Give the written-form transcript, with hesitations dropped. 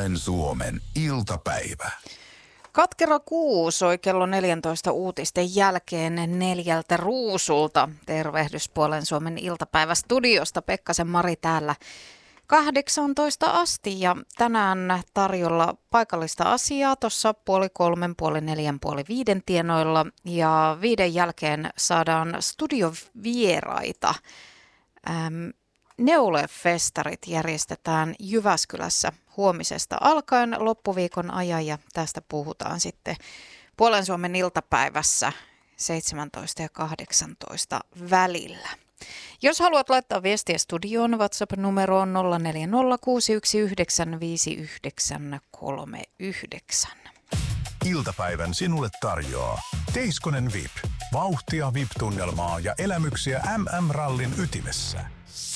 Puolen Suomen iltapäivä. Katkera kuu soi kello 14 uutisten jälkeen 4 ruusulta. Tervehdys Puolen Suomen iltapäivästudiosta. Pekkasen Mari täällä 18 asti ja tänään tarjolla paikallista asiaa tuossa 2:30, 3:30, 4:30 tienoilla ja 5 jälkeen saadaan studiovieraita. Neule-festarit järjestetään Jyväskylässä huomisesta alkaen loppuviikon ajan ja tästä puhutaan sitten Puolen Suomen iltapäivässä 17 ja 18 välillä. Jos haluat laittaa viestiä studioon, WhatsApp-numero on 0406915939. Iltapäivän sinulle tarjoaa Teiskonen VIP. Vauhtia VIP-tunnelmaa ja elämyksiä MM-rallin ytimessä.